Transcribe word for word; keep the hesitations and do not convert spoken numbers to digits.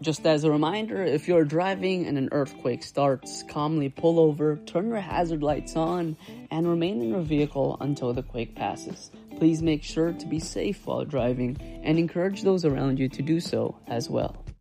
Just as a reminder, if you're driving and an earthquake starts, calmly pull over, turn your hazard lights on, and remain in your vehicle until the quake passes. Please make sure to be safe while driving and encourage those around you to do so as well.